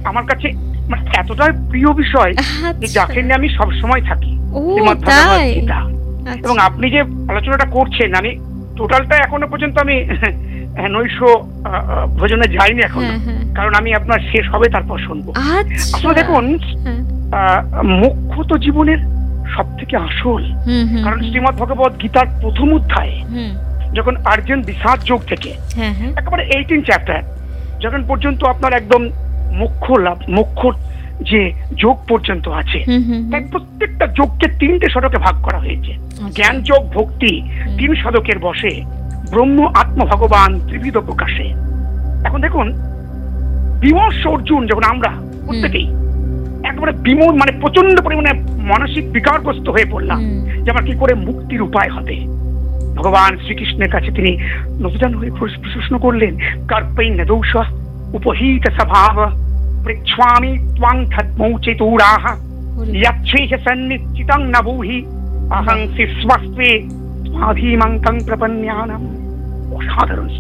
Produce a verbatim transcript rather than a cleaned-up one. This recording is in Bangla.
আমার কাছে মানে এতটাই প্রিয় বিষয় যে যাকে নিয়ে আমি সবসময় থাকি, এবং আপনি যে আলোচনাটা করছেন আমি টোটালটা এখনো পর্যন্ত আমি নৈশ ভোজনে যাইনি এখন, কারণ আমি আপনার শেষ হবে তারপর শুনবো। আসলে দেখুন, মোক্ষ তো জীবনের সব থেকে আসল, কারণ শ্রীমদ্ ভগবত গীতার প্রথম অধ্যায়ে যখন অর্জুন বিষাদ যোগ থেকে একেবারে এইটিন চ্যাপ্টার যখন পর্যন্ত আপনার একদম মোক্ষ লাভ, মোক্ষ যে যোগ পর্যন্ত আছে, তাই প্রত্যেকটা যোগকে তিনটে শতকে ভাগ করা হয়েছে। জ্ঞান যোগ, ভক্তি তিন শতকের বসে, ব্রহ্ম আত্ম ভগবান ত্রিবিধ প্রকাশে। এখন দেখুন, বিমর্ষ অর্জুন যখন আমরা প্রত্যেকেই একেবারে বিমূল মানে প্রচন্ড পরিমাণে মানসিক বিকারগ্রস্ত হয়ে পড়লাম যে আমার কি করে মুক্তির উপায় হবে, ভগবান শ্রীকৃষ্ণের কাছে তিনি নবজান হয়ে প্রশ্ন করলেন, কার্পৈ নদৌষ উপহিত স্বভাব পৃচ্ছামি ত্বং ধর্মৌচিতুরাহ ইয়াচ্ছেহ সন্নিশ্চিতং ন ব্রূহি অহং শিস্বস্তে স্বাধীমঙ্কং প্রপন্যানাম। অসাধারণ।